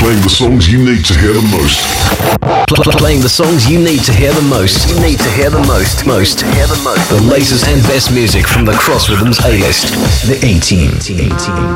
Playing the songs you need to hear the most. Playing the songs you need to hear the most. You need to hear the most. The latest and best music from the Cross Rhythms A-list. The A-Team.